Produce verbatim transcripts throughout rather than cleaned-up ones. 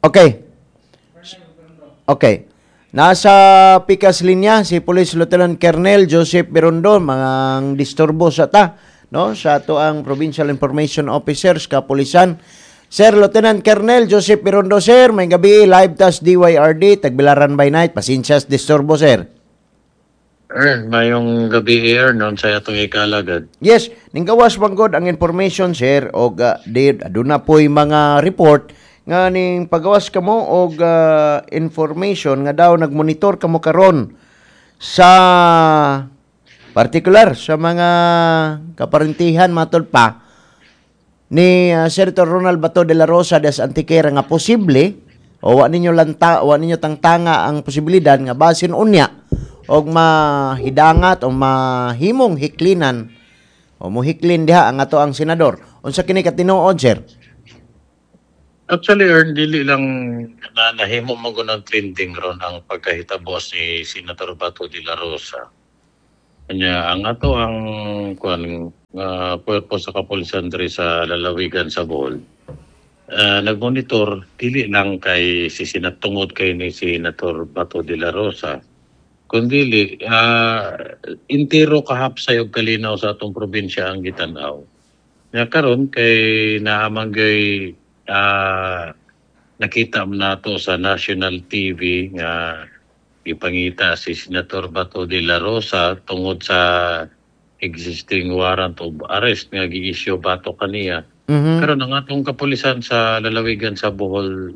Okay. Okay. Nasa pikas linya si Police Lieutenant Colonel Joseph Birondo, mga disturbo sa ta, no, sa ato ang Provincial Information Officer sa Kapulisan. Sir Lieutenant Colonel Joseph Birondo, sir, may gabi, live tas D Y R D, Tagbilaran by night, pasensya sa disturbo, sir. Er, mayong gabi air noon sa atong ikalagad. Yes, ninggawas manggod ang information, sir, og uh, di aduna po'y mga report nga ning pagawas kamo og uh, information nga daw nagmonitor kamo karon sa particular sa mga kaparentihan matod pa ni uh, Senator Ronald Bato de la Rosa des Antiquera nga posible o wa ninyo lanta wa ninyo tangtanga ang posibilidad nga basin unya og mahidangat o mahimong hiklinan o muhiklin diha ang ato ang senador. Unsa kini katinuod, sir? Actually, Ern, dili lang na nahimo mo ng trending ron ang pagkahitabo si Senator Bato de la Rosa. Kanya, ang ato ang kuan uh, purpose sa kapulisan diri sa lalawigan sa Bohol. Uh, nagmonitor dili lang kay si Senat tungod kay ni Senator Bato de la Rosa. Kundi uh, intero kahapsay og kalinaw sa atong probinsya ang gitanaw. Nga karon kay naamanggay uh, nakita mo nato sa national T V nga ipangita si Senator Bato de la Rosa tungod sa existing warrant of arrest nga gi-issue bato kaniya. Mm-hmm. Pero ang atong kapulisan sa lalawigan sa Bohol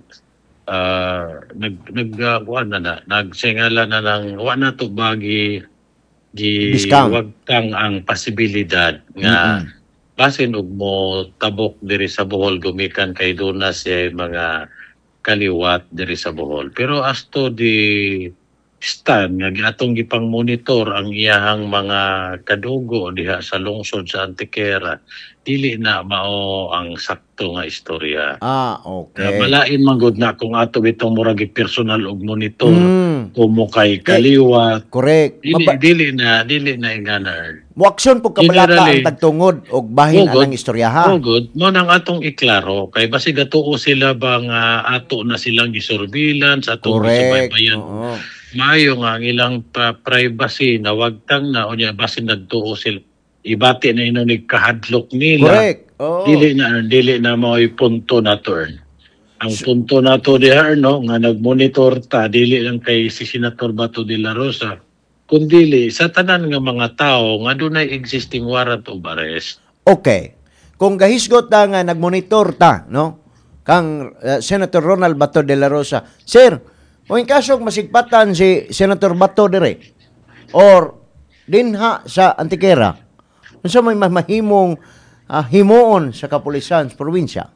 Uh, nag nag uh, na na nagsingala na ng wa na to bagi gi wag kang ang posibilidad nga mm-hmm. basin og mo tabok diri sa Bohol gumikan kay duna siya mga kaliwat diri sa Bohol, pero as to the stand nga atong gipang monitor ang iyahang mga kadugo diha sa lungsod sa Antiquera, dili na mao ang sakto nga istorya. Ah, okay. Uh, malain man gud na kung ato bitong murag personal og monitor mm. kumo kay kaliwat. Correct. Dili, Maba- dili na dili na ingana. Muaksyon po kabalaka ang tagtungod og bahin anang istoryaha. Oh good. Mo nang atong iklaro kay basig atuo sila bang uh, ato na silang gisurveillance atong gisubaybayan. Oo. Maayo nga ang ilang pa privacy na wagtang na unya basin nagtuo sila ibati na inunig kahadlok nila. Correct. Oh. Dili na dili na mao'y punto na turn. Ang punto na to diha no nga nagmonitor ta dili lang kay si Senator Bato de la Rosa kundi sa tanan nga mga tao nga dunay existing warrant of arrest. Okay. Kung gahisgot ta nga nagmonitor ta no kang uh, Senator Ronald Bato de la Rosa, sir, kung kasog masigpatan si Senator Bato dire or dinha sa Antiquera, unsa may mahimong uh, himuon sa kapulisan sa probinsya?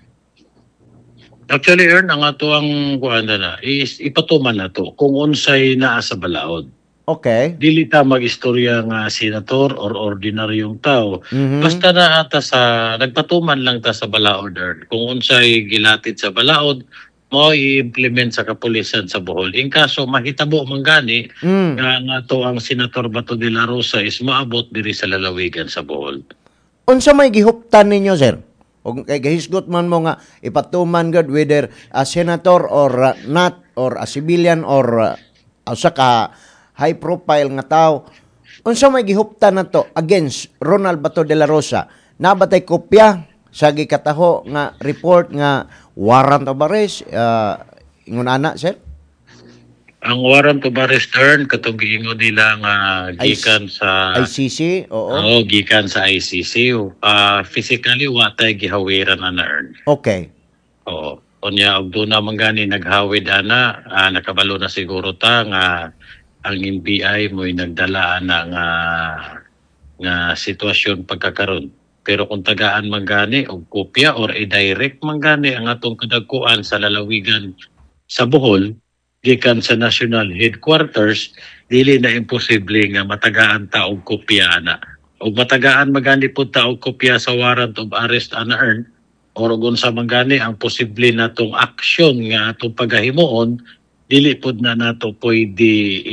Actually, Ern, ang ato ang kuan na is ipatuman na to kung unsay naa sa balaod. Okay. Dili ta mag-istorya nga senator or ordinaryong tao. Mm-hmm. Basta na ata sa nagpatuman lang ta sa balaod, Ern. Kung unsay gilatid sa balaod, mo i-implement sa kapulisan sa Bohol. In kaso mahitabo man gani mm. nga nga to ang Senator Bato de la Rosa is maabot diri sa lalawigan sa Bohol. Unsa may gihuptan ninyo, sir? O kay gahisgot man mo nga ipatuman gud whether a senator or uh, not or a civilian or uh, usa ka high profile nga tao. Unsa may gihuptan nato against Ronald Bato de la Rosa? Nabatay kopya sa gikataho nga report nga warrant of arrest uh, ingon ana, sir? Ang warrant of arrest, Ern, katong giingon nila nga gikan sa I C C, oo. Oo, gikan sa I C C. Uh, physically, watay gihawiran na, Ern. Okay. Oo. Unya, og doon naman gani naghawid ana, uh, nakabalo na siguro ta nga ang N B I mo'y nagdala na nga, nga sitwasyon pagkakaroon. Pero kung tagaan man gani og kopya or i-direct man gani ang atong kadagkuan sa lalawigan sa Bohol, gikan sa national headquarters, dili na imposible nga matagaan ta og kopya ana. Og matagaan magani pud ta og kopya sa warrant of arrest ana, Ern, or kung sa mangani ang posible natong aksyon nga atong pagahimuon, dili pud na nato pwede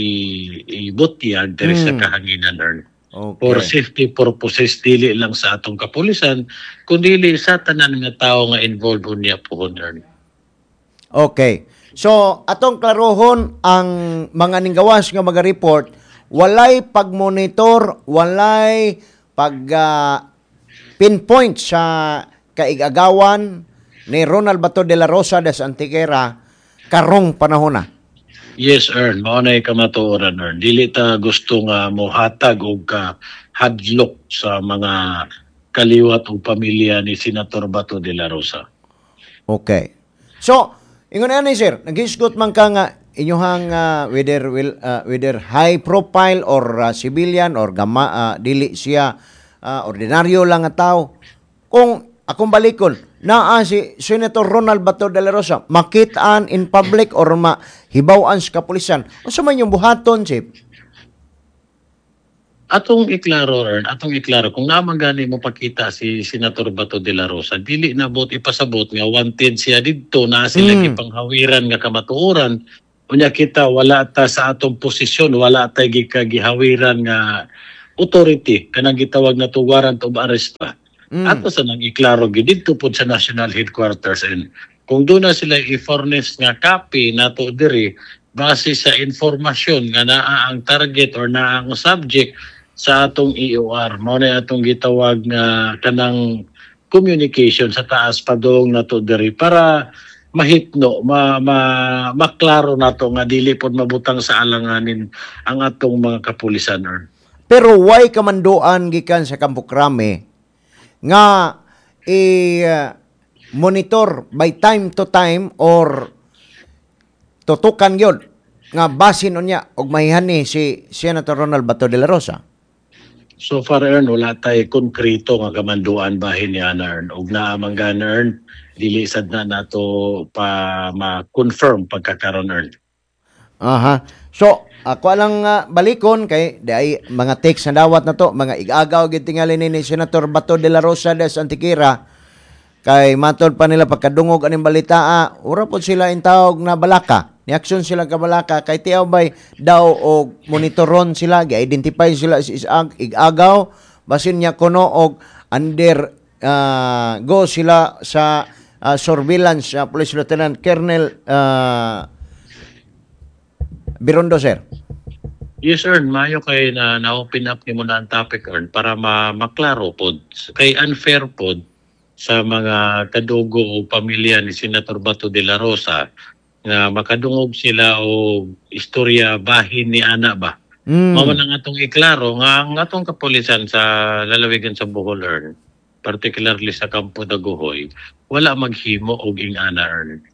i-butyag diri sa kahanginan, Ern. Okay. For safety purposes, dili lang sa atong kapulisan, kundi sa tanan nga tao nga involved unya po, Ern. Okay. So, atong klarohon ang mga ninggawas nga mag-report, walay pag-monitor, walay pag ah, pinpoint sa kaigagawan ni Ronald Bato de la Rosa des Antiquera karong panahon na. Yes, Ern. Mao na kamatuoran, Ern. Dili ta gusto nga mohatag og ka hadlok sa mga kaliwat o pamilya ni Senator Bato de la Rosa. Okay. So, ingon na ni sir, naghisgot man ka nga inyuhang uh, whether will uh, whether high profile or uh, civilian or gama uh, dili siya uh, ordinaryo lang nga tao. Kung akong balikon, naa si Senator Ronald Bato de la Rosa makitaan in public or mahibaw-an sa kapulisan. Unsa man yung buhaton, Chief? Atong iklaro, Ern, atong iklaro, kung naman gani mo pakita si Senator Bato de la Rosa, dili na bot ipasabot nga wanted siya didto na sila Mm. gipanghawiran nga kamatuoran. Unya kita, wala ta sa atong posisyon, wala ta gikagihawiran nga authority, kanang gitawag na to warrant of arrest pa. Mm. Ato sa nang iklaro, gididto po sa national headquarters. And kung doon na sila i-furnish nga copy nato diri, base sa informasyon nga naa ang target or naa ang subject sa atong E O R, mao na atong gitawag nga kanang communication sa taas padong nato diri para mahitno, ma, ma maklaro nato nga dili pod mabutang sa alanganin ang atong mga kapulisan. Or Pero why kamanduan gikan sa Campo Crame nga i uh, monitor by time to time or tutukan yun nga basin unya og mahihani si Senator Ronald Bato de la Rosa. so far, Ern, wala tayo konkreto nga kamanduan bahin ni Ana, Ern. Og naamang gana, Ern, dili sad na nato pa ma-confirm pagkakaroon, Ern. Aha. So, ako lang uh, balikon kay di ay mga text na dawat na to, mga igagaw gid tingali ni Senator Bato de la Rosa des Antiquera kay matod pa nila pagkadungog aning balitaa, ura pod sila intawag na balaka. Ni aksyon sila ka balaka kay tiaw bay daw og monitoron sila, gi-identify sila sa isang igagaw basin niya kuno og under uh, go sila sa uh, surveillance uh, Police Lieutenant Colonel uh, Birondo, sir. Yes, Ern, mayo kay na na-open up ni mo na ang topic, Ern, para ma maklaro pod. Kay unfair pod sa mga kadugo o pamilya ni Senator Bato de la Rosa nga makadungog sila o istorya bahin ni Ana ba. Mm. Mao man ang atong iklaro nga ang atong kapulisan sa lalawigan sa Bohol, Ern, particularly sa Campo Daguhoy, wala maghimo og ing Ana, Ern.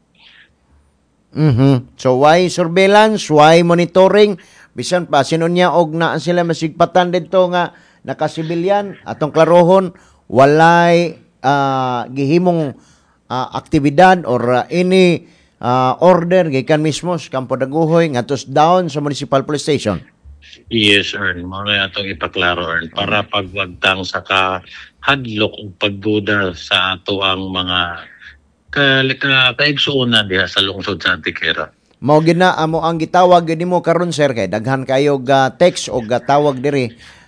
Mhm. So why surveillance, why monitoring, bisan pa sinunya og naa sila masigpatan didto nga nakasibilyan atong klarohon walay ah, gihimong ah, aktibidad or ah, any ah, order gikan mismo sa Campo Daguhoy ngadtos down sa Municipal Police Station. Yes, Ern. Mao na atong ipaklaro, Ern, para pagwagtang sa kahadlok o pagduda sa ato ang mga ka, ka, kaigsuunan diha sa lungsod sa Antiquera. Mao gina amo ang gitawag gid nimo karon sir kay daghan kayo ga text o ga tawag diri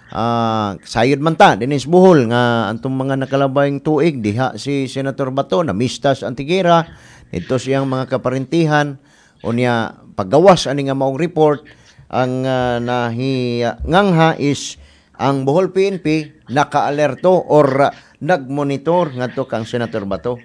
ah sayod man ta dinis Bohol nga antong mga nakalabayng tuig diha si Senator Bato na mistas Antiquera dito siyang mga kaparintihan unya paggawas ani nga maong report ang uh, nahingangha is ang Bohol P N P naka-alerto or uh, nagmonitor ngadto kang Senator Bato.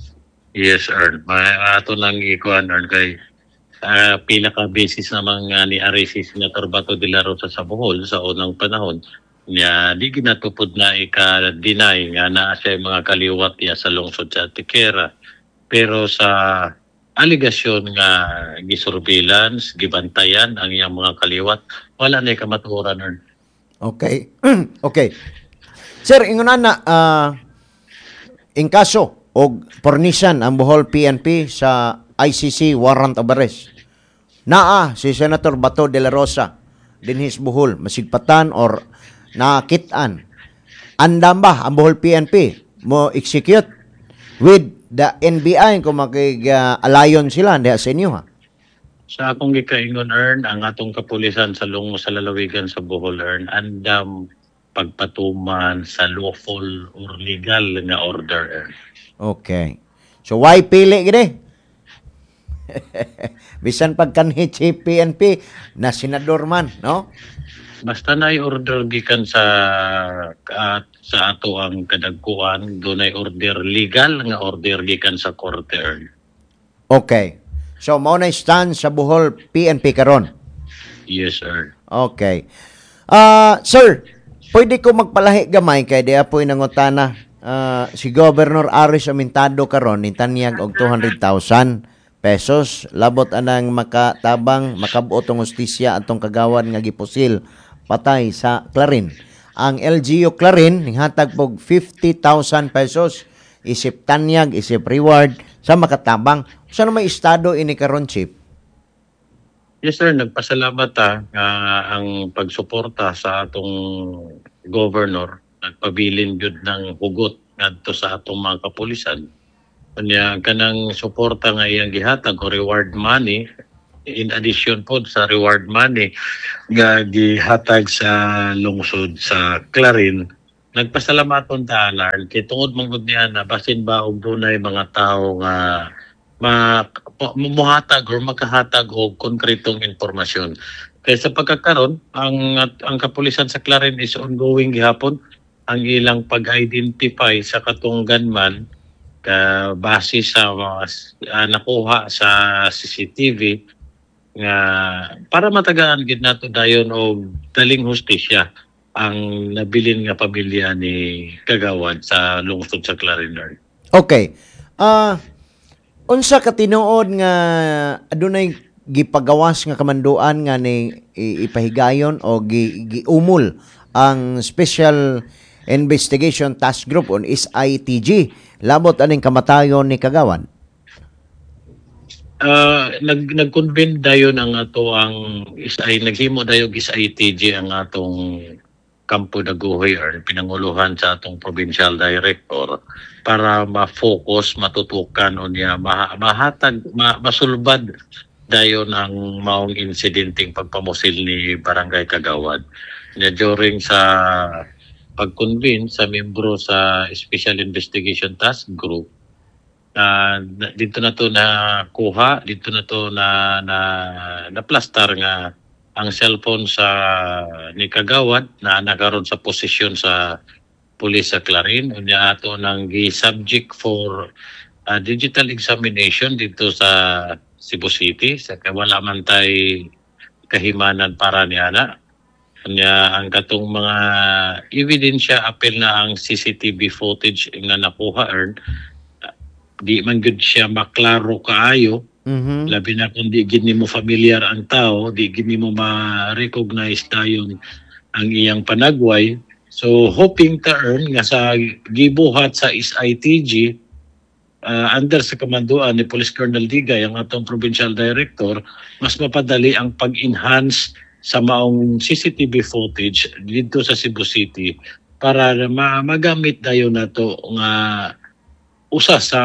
Yes, Ern. Ma ato lang ikuan, Ern, kay uh, pinaka-basis naman nga ni Ari si Senator Bato de la Rosa sa Bohol sa unang panahon niya di ginatupod na ika-deny nga naa siya mga kaliwat niya sa lungsod sa Antiquera. Pero sa aligasyon nga gisurveillance, gibantayan ang iyang mga kaliwat, wala na kamatuoran, Ern. Okay. Okay. Sir, ingon na uh, in kaso og pornisan ang Bohol P N P sa I C C warrant of arrest. Naa si Senator Bato de la Rosa dinhis Bohol masigpatan or nakitaan. Andam ba ang Bohol P N P mo execute with the N B I kung makig-alayon sila diha sa inyo ha? Sa akong gikaingon, Ern, ang atong kapulisan sa lungo sa lalawigan sa Bohol, Ern, andam pagpatuman sa lawful or legal nga order, Ern. Okay. So why pili gini? Bisan pagkanhi si P N P na senador man, no? Basta na order gikan sa uh, sa ato ang kadagkuan, dunay order legal nga order gikan sa korte. Okay. So mao na stand sa Bohol P N P karon. Yes, sir. Okay. Ah, uh, sir, pwede ko magpalahi gamay kay di apoy nangutana uh, si Governor Aris Amintado karon nintanyag og two hundred thousand pesos labot anang makatabang makabuot ang hustisya atong kagawad nga gipusil patay sa Clarin. Ang L G U Clarin nihatag pog fifty thousand pesos isip tanyag isip reward sa makatabang. Sa may estado ini karon, Chief? Yes, sir. Nagpasalamat ta uh, ang pagsuporta sa atong governor. Nagpabilin yun ng hugot ngadto sa atong mga kapulisan. Kanya kanang suporta nga iyang gihatag o reward money, in addition po sa reward money nga gihatag sa lungsod sa Clarin, nagpasalamat ta alarm kay tungod manggod niya na basin ba og dunay mga tao nga ma muhatag or makahatag og konkretong impormasyon. Kaya sa pagkakaroon, ang ang kapulisan sa Clarin is ongoing gihapon ang ilang pag-identify sa katong gunman ka base sa uh, nakuha sa C C T V nga para matagaan gid nato dayon og daling hustisya ang nabilin nga pamilya ni Kagawad sa lungsod sa Clarin. Okay. Ah uh, unsa ka tinuod nga adunay gipagawas nga kamanduan nga ni ipahigayon o gi, giumol ang Special Investigation Task Group on S I T G labot aning kamatayon ni Kagawad? Uh, nag nag-convene dayon ang ato ang S I naghimo dayon S I T G ang atong Campo Daguhoy or pinanguluhan sa atong provincial director para ma-focus, matutukan o niya ma mahatag, ma masulbad dayon ang maong insidenteng pagpamusil ni Barangay Kagawad. Niya during sa pag-convene sa membro sa Special Investigation Task Group, uh, dito na to na kuha, dito na to na na, na plaster nga ang cellphone sa ni Kagawad na nakaroon sa posisyon sa pulis sa Clarin. Unya ato nang gi-subject for uh, digital examination dito sa Cebu City. Sa wala man tay kahimanan para niya na. Unya ang katong mga ebidensya apel na ang C C T V footage nga nakuha earn di man gud siya maklaro kaayo. Mm-hmm. Labi na kung di gini mo familiar ang tao, di gini mo ma-recognize tayo ang iyang panagway. So hoping to earn nga sa gibuhat sa S I T G uh, under sa kamanduan ni Police Colonel Digay ang atong provincial director, mas mapadali ang pag-enhance sa maong C C T V footage dito sa Cebu City para ma magamit dayon nato nga usa sa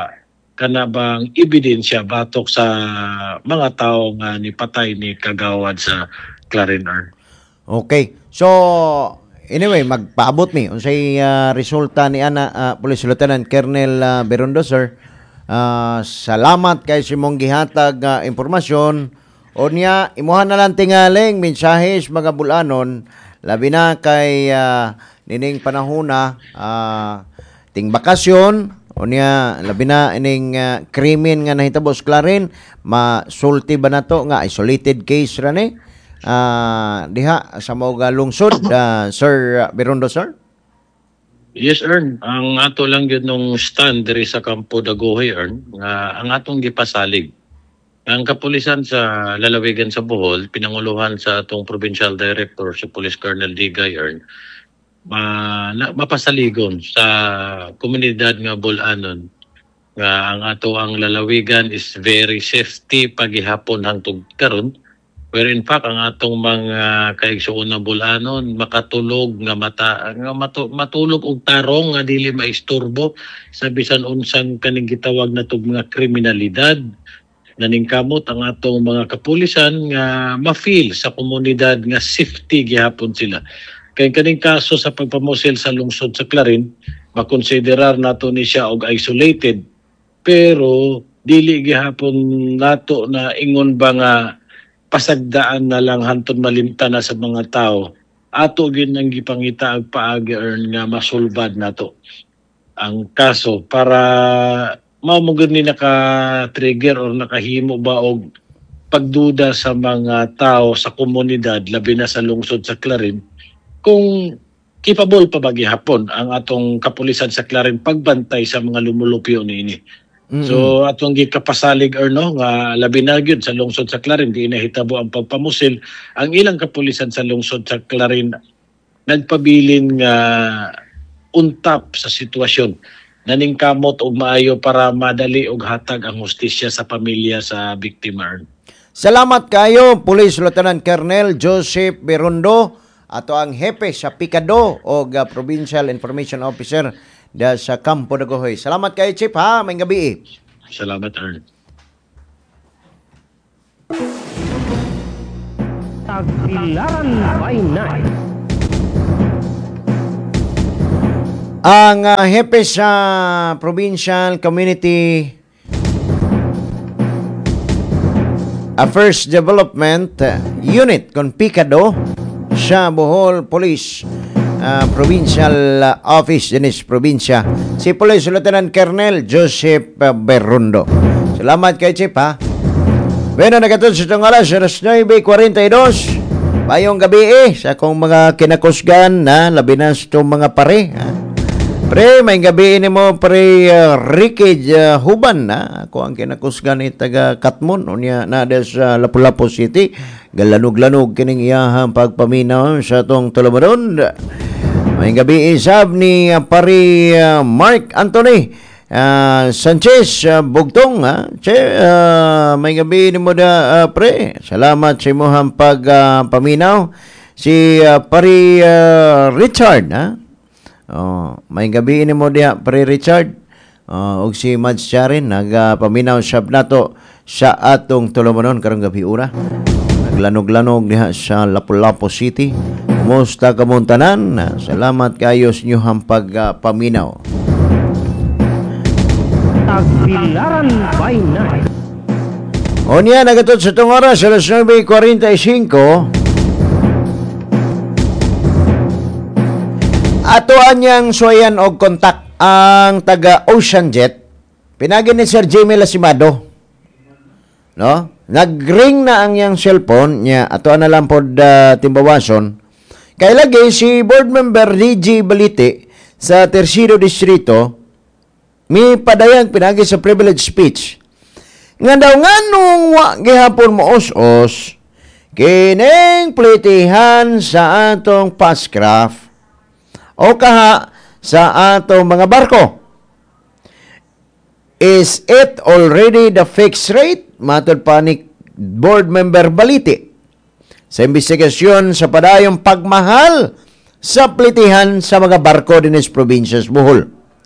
kanabang ebidensya batok sa mga tao nga ni patay ni Kagawad sa Clarin. Okay. So anyway, magpaabot mi unsay uh, resulta ni ana uh, Police Lieutenant Colonel uh, Berondo, sir. Uh, salamat kay simong gihatag uh, impormasyon. Unya imuha na lang tingaling mensahe sa mga bulanon labi na kay uh, nining panahona uh, ting bakasyon. Unya labi na ining uh, krimen nga nahitabo sa Clarin, masulti ba nato nga isolated case ra ni uh, diha sa mga lungsod, uh, Sir Berondo, sir? Yes, Ern. Ang ato lang yun nung stand diri sa Campo Daguhoy, Ern, nga ang atong gipasalig. Ang kapulisan sa lalawigan sa Bohol, pinanguluhan sa atong provincial director, si Police Colonel Digay, Ern, Ma, na, mapasaligon sa komunidad nga Bulanon nga ang ato ang lalawigan is very safety paghihapon hangtod karon, where in fact ang atong mga kaigsuon na Bulanon makatulog nga mata nga matu, matulog og tarong nga dili maisturbo sa bisan unsang kaning gitawag na tug mga kriminalidad. Naningkamot ang atong mga kapulisan nga ma-feel sa komunidad nga safety gihapon sila. Kaya kaning kaso sa pagpamusil sa lungsod sa Clarin, makonsiderar nato ni siya og isolated. Pero dili gihapon nato na ingon ba nga pasagdaan na lang hantod malimta na sa mga tao. Ato gin ang gipangita ang paagi earn nga masulbad nato ang kaso para mao mo gud ni naka-trigger or nakahimo ba og pagduda sa mga tao sa komunidad labi na sa lungsod sa Clarin kung capable pa ba gihapon ang atong kapulisan sa Clarin pagbantay sa mga lumulupyo niini. Mm-hmm. So atong gikapasalig or no nga labi na gyud sa lungsod sa Clarin di nahitabo ang pagpamusil. Ang ilang kapulisan sa lungsod sa Clarin nagpabilin nga untap sa sitwasyon naningkamot og maayo para madali og hatag ang hustisya sa pamilya sa biktima. Salamat kayo Police Lieutenant Colonel Joseph Berundo ato ang hepe sa Pikado o uh, Provincial Information Officer da sa Campo Dagohoy. Salamat kayo, Chief, ha? May gabi. Salamat, Ern. Tagbilaran by Night. Ang uh, hepe sa Provincial Community Affairs Development Unit kon Pikado sa Bohol Police Uh, Provincial uh, Office dinis probinsya si Police Lieutenant Colonel Joseph uh, Berundo. Salamat kay Chief, ha. Bueno, nagatod sa itong alas alas nueve cuarenta y dos bayong gabi eh sa akong mga kinakusgan na labi na sa itong mga pare, ha. Pre, may gabi ni mo pre uh, Ricky uh, Huban na ako ang kinakusgan ni taga Katmon unya na sa Lapu-Lapu City galanog-lanog kining iyahang pagpaminaw sa atong tulumaron. May gabi isab ni uh, pari uh, Mark Anthony uh, Sanchez uh, Bugtong, ha. Che, uh, may gabi ni mo da uh, pre. Salamat sa imong pag uh, paminaw si uh, pari uh, Richard, ha. Oh, may gabi ni mo dia pre Richard. Uh, og si Mads Charin nagapaminaw sab nato sa atong tulumanon karong gabi ura. Naglanog-lanog diha sa Lapu-Lapu City. Kumusta ka mong tanan? Salamat kayo sa inyong pagpaminaw. Tagbilaran by Night. O niya, nagatod sa itong oras, alas nueve cuarenta y cinco. Ato anyang suwayan og kontak ang taga Ocean Jet. Pinagi ni Sir Jimmy Lasimado. No? Nag-ring na ang yang cellphone niya. Ato na lang po uh, timbawason. Kaya lagi si board member D J Balite sa Tercero Distrito may padayang pinagi sa privilege speech. Nga daw nga nung wa gihapon mo os-os kining plitihan sa atong pascraft o kaha sa atong mga barko. Is it already the fixed rate? Matod pa ni board member Balite sa investigasyon sa padayong pagmahal sa plitihan sa mga barko dinis probinsya sa Bohol.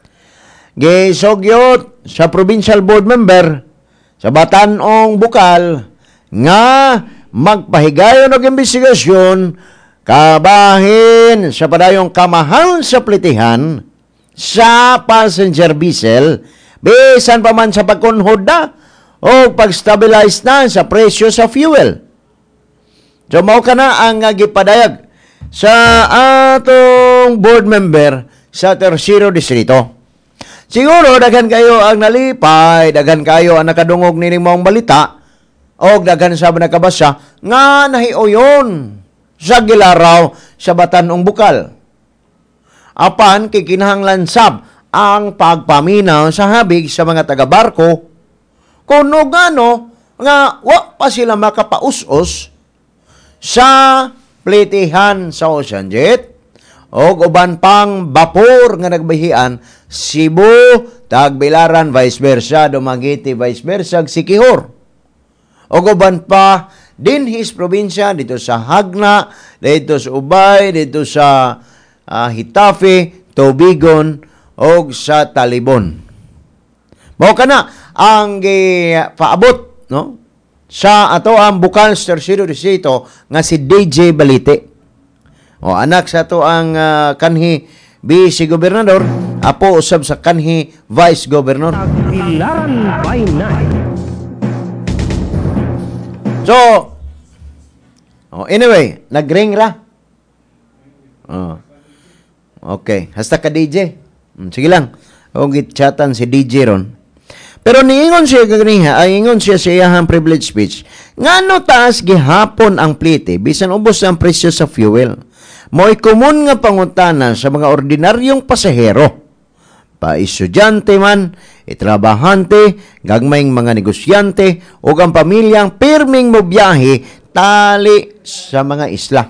Gisogyot sa provincial board member sa Batanong Bukal nga magpahigayon og investigasyon kabahin sa padayong kamahal sa plitihan sa passenger vessel bisan pa man sa pagkunhod na o pag-stabilize na sa presyo sa fuel. So, mao ka na ang uh, gipadayag sa atong board member sa Tercero Distrito. Siguro, daghan kayo ang nalipay, daghan kayo ang nakadungog nining mong balita, o daghan sa nakabasa, nga nahiuyon sa gilaraw sa Batanong Bukal. Apan, kikinahanglan sab ang pagpaminaw sa habig sa mga taga-barko, kuno gano nga wa pa sila makapaus-os sa plitihan sa Ocean Jet o uban pang bapor nga nagbahian Cebu, Tagbilaran, vice versa, Dumaguete, vice versa, Sikihor. O uban pa din his probinsya dito sa Hagna, dito sa Ubay, dito sa uh, Hitafe, Tubigon o sa Talibon. Mao kana ang uh, paabot, no? Sa ato ang Bukal Tercero Distrito nga si D J Balite. O anak sa ato ang uh, kanhi Vice Gobernador apo usab sa kanhi Vice Governor. Tagbilaran by night. So, oh, anyway, nag-ring ra. Oh. Okay, hasta ka D J. Hmm, sige lang. O gitchatan si D J ron. Pero niingon siya kaniha, ay ingon siya sa iyahang privilege speech. Ngano taas gihapon ang plite bisan ubos ang presyo sa fuel. Mo'y kumun nga pangutana sa mga ordinaryong pasahero. Pa estudyante man, itrabahante, gagmayng mga negosyante, o ang pamilyang pirming mo biyahe tali sa mga isla.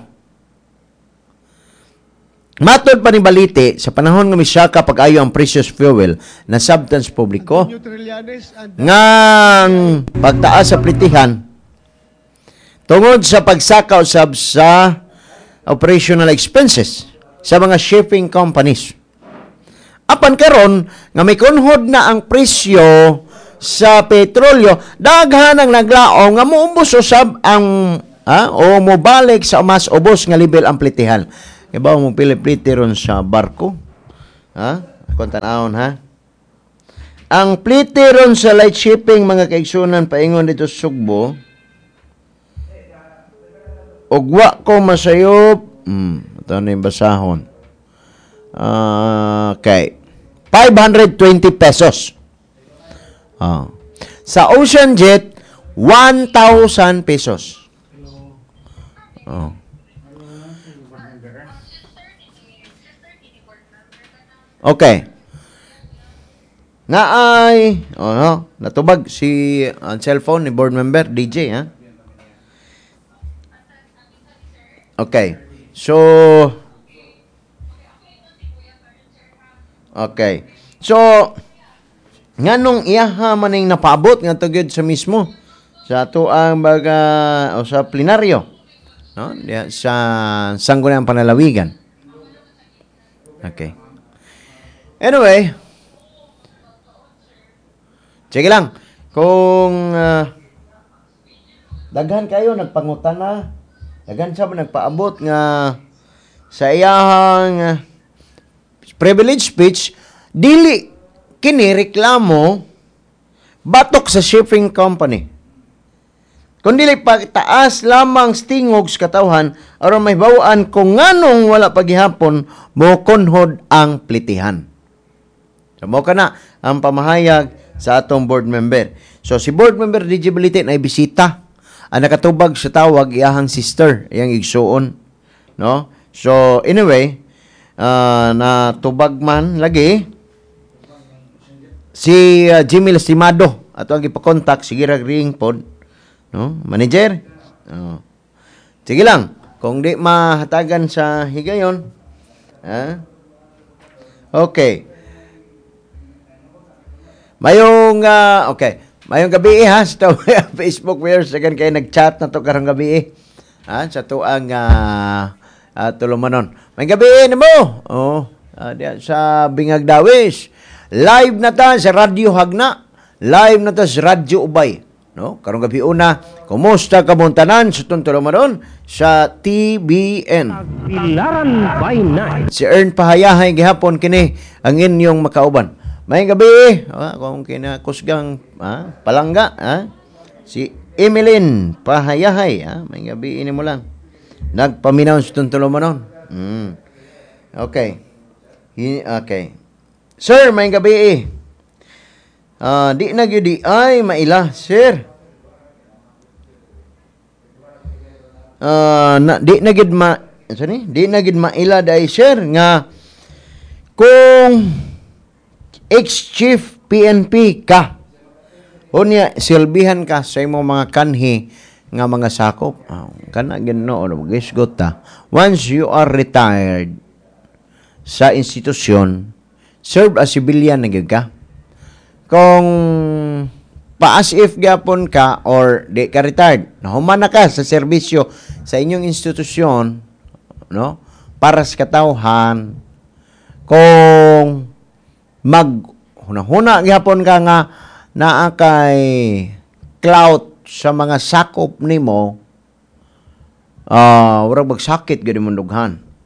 Matod pa ni Balite, sa panahon ng misaka pag-ayo ang precious fuel na substance publiko, ngang pagtaas sa plitihan, tungod sa pagsaka usab sa operational expenses sa mga shipping companies. Apan karon nga may kunhod na ang presyo sa petrolyo, daghan ang naglaom nga muumbos usab ang ha, o mobalik sa mas ubos nga level ang plitihan. Kaya ba mo pili-pliti ron sa barko? Ha? Kung tanahon ha? Ang pliti ron sa light shipping mga kaigsunan paingon dito sa Sugbo, ugwa ko masayop, hmm, ito na yung basahon. Uh, okay. five hundred twenty pesos. Uh. Sa Ocean Jet, one thousand pesos. Oh. Okay. Nga ay, oh, no, natubag si ang cellphone ni board member D J, ha? Okay. So, okay. So, nganong iyaha maning napaabot nga tugod sa mismo sa ato ang baga o sa plenaryo, no? Diya, sa Sangguniang Panalawigan. Okay. Anyway, sige lang. Kung uh, daghan kayo nagpangutan na, daghan sa nagpaabot nga sa iyahang uh, privilege speech, dili kini reklamo batok sa shipping company. Kung dili pagtaas lamang stingog sa katawhan aron may bawaan kung nganong wala paghihapon mo konhod ang plitihan. So mo kana ang pamahayag sa atong board member. So si board member D J Balite na bisita ang nakatubag sa tawag iyahang sister, iyang igsuon, no? So anyway, uh, na tubag man lagi si uh, Jimmy Lastimado ato ang ipa-contact sige ra ring pod, no? Manager. Oh. Sige lang kung di mahatagan sa higayon. Ha? Okay. Mayong uh, okay, mayong gabi ha sa Facebook viewers again kay nag-chat na to karong gabi ha sa tuang uh, uh, tulumanon. May gabi nimo. Oh, uh, diyan sa Bingag Dawis. Live na ta sa Radyo Hagna. Live na ta sa Radyo Ubay, no? Karong gabi una, kumusta ka tanan sa tulumanon sa T B N. Tagbilaran by night. Si Ern Pahayahay gihapon kini ang inyong makauban. May gabi, ah, kung kinakusgang ah, palangga, ah, si Emeline Pahayahay, ah, may gabi ini mo lang. Nagpaminaw sa tuntulomanon. Mm. Okay. Okay. Sir, may gabi. Ah, di na gyud ay maila, sir. Ah, na, di na gyud ma, sorry, di na gyud maila dai sir nga kung ex-chief P N P ka, unya silbihan ka sa imong mga kanhi nga mga sakop. Oh, kana gino o gisgot ta. Once you are retired sa institusyon, serve as civilian na gyud ka. Kung pa-as if gyapon ka or di ka retired, nahuman na ka sa serbisyo sa inyong institusyon, no? Para sa katawhan, kung mag hunahuna gyapon ka nga naa kay clout sa mga sakop nimo, ah uh, ura magsakit gyud imong dughan.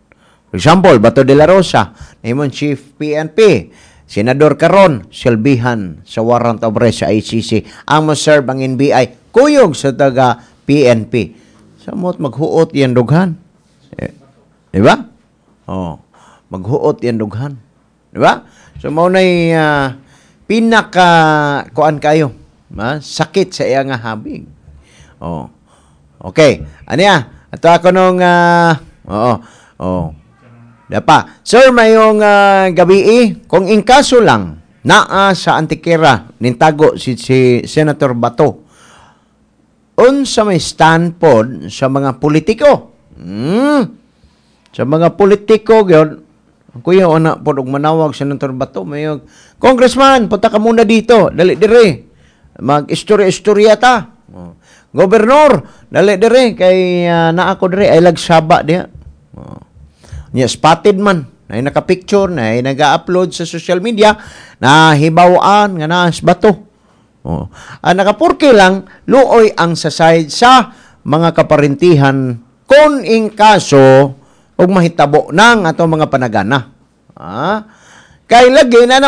For example, Bato de la Rosa, nahimong Chief P N P, Senador karon silbihan sa warrant of arrest sa I C C. Ang mo-serve ang N B I, kuyog sa taga P N P. Samot maghuot yan dughan. Eh, di ba? Oh, maghuot yan dughan. Di ba? So, maunay uh, pinaka kuan kayo. Ha? Sakit sa iya nga habig. Oh. Okay. Ano ya? Ato ako nung uh, oo. Oh. Dapa. Sir, mayong uh, gabi eh, kung in kaso lang naa sa Antiquera nintago si, si Senator Bato. Unsa may stand pod sa mga politiko? Hmm. Sa mga politiko gyud, kuya ona pod og manawag Senator Bato mayog, Congressman, punta ka muna dito, dali dire. Mag-istorya-istorya ta. Oh. Gobernador, dali dire kay uh, naa ko dire ay lagsaba diha. Oh. Nya spotted man, na naka-picture, na naga-upload sa social media, na hibawaan nga na Bato. Oh. Ah, nakapurke lang, luoy ang sasayad sa mga kaparintihan kung in kaso og mahitabo nang ato mga panagana. Ah? Kay lagi na